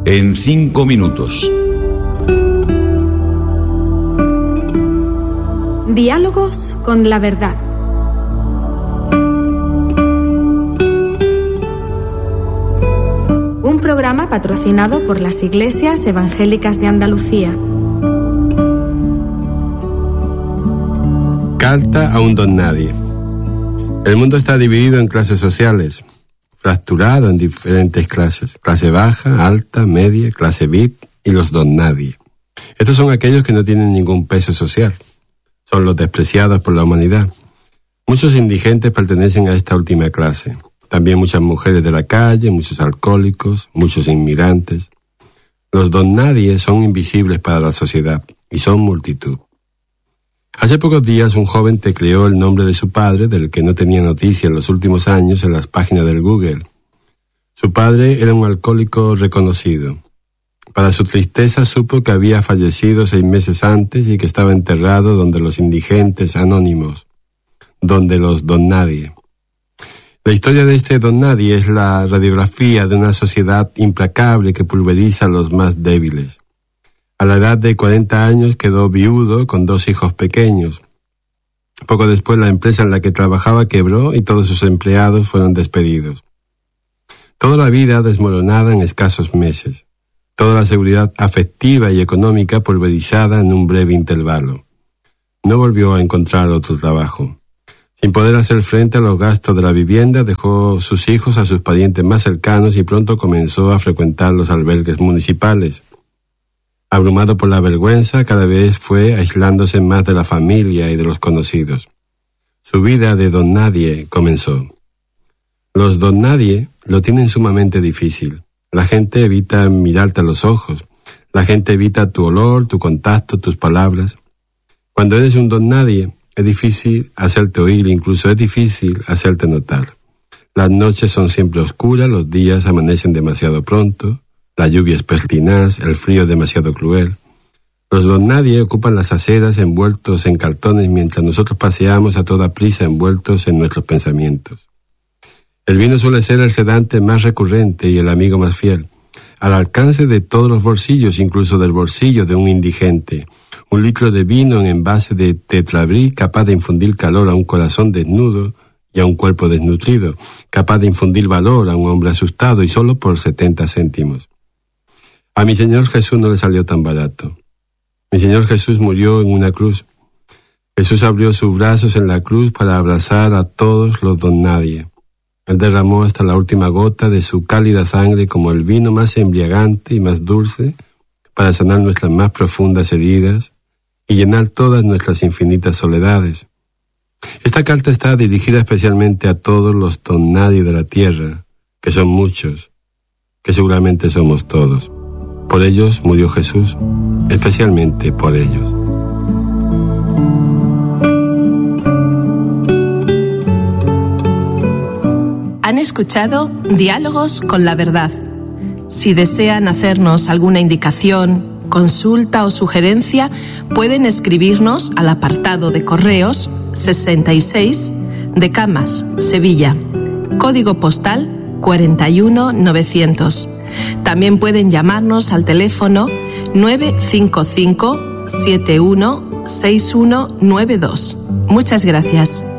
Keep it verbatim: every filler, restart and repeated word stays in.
en cinco minutos. Diálogos con la verdad. Un programa patrocinado por las Iglesias Evangélicas de Andalucía. Carta a un don nadie. El mundo está dividido en clases sociales, fracturado en diferentes clases: clase baja, alta, media, clase V I P y los don nadie. Estos son aquellos que no tienen ningún peso social. Son los despreciados por la humanidad. Muchos indigentes pertenecen a esta última clase. También muchas mujeres de la calle, muchos alcohólicos, muchos inmigrantes. Los don nadie son invisibles para la sociedad y son multitud. Hace pocos días un joven tecleó el nombre de su padre, del que no tenía noticia en los últimos años, en las páginas del Google. Su padre era un alcohólico reconocido. Para su tristeza supo que había fallecido seis meses antes y que estaba enterrado donde los indigentes anónimos, donde los don nadie. La historia de este don nadie es la radiografía de una sociedad implacable que pulveriza a los más débiles. A la edad de cuarenta años quedó viudo con dos hijos pequeños. Poco después la empresa en la que trabajaba quebró y todos sus empleados fueron despedidos. Toda la vida desmoronada en escasos meses. Toda la seguridad afectiva y económica pulverizada en un breve intervalo. No volvió a encontrar otro trabajo. Sin poder hacer frente a los gastos de la vivienda, dejó sus hijos a sus parientes más cercanos y pronto comenzó a frecuentar los albergues municipales. Abrumado por la vergüenza, cada vez fue aislándose más de la familia y de los conocidos. Su vida de don nadie comenzó. Los don nadie lo tienen sumamente difícil. La gente evita mirarte a los ojos. La gente evita tu olor, tu contacto, tus palabras. Cuando eres un don nadie, es difícil hacerte oír, incluso es difícil hacerte notar. Las noches son siempre oscuras, los días amanecen demasiado pronto. La lluvia es pertinaz, el frío es demasiado cruel. Los don nadie ocupan las aceras envueltos en cartones mientras nosotros paseamos a toda prisa envueltos en nuestros pensamientos. El vino suele ser el sedante más recurrente y el amigo más fiel, al alcance de todos los bolsillos, incluso del bolsillo de un indigente. Un litro de vino en envase de tetrabrí capaz de infundir calor a un corazón desnudo y a un cuerpo desnutrido, capaz de infundir valor a un hombre asustado y solo por setenta céntimos. A mi Señor Jesús no le salió tan barato. Mi Señor Jesús murió en una cruz. Jesús abrió sus brazos en la cruz para abrazar a todos los don nadie. Él derramó hasta la última gota de su cálida sangre como el vino más embriagante y más dulce para sanar nuestras más profundas heridas y llenar todas nuestras infinitas soledades. Esta carta está dirigida especialmente a todos los don nadie de la tierra, que son muchos, que seguramente somos todos. Por ellos murió Jesús, especialmente por ellos. Han escuchado Diálogos con la Verdad. Si desean hacernos alguna indicación, consulta o sugerencia, pueden escribirnos al apartado de correos sesenta y seis de Camas, Sevilla, código postal cuarenta y uno novecientos. También pueden llamarnos al teléfono nueve cinco cinco siete uno seis uno nueve dos. Muchas gracias.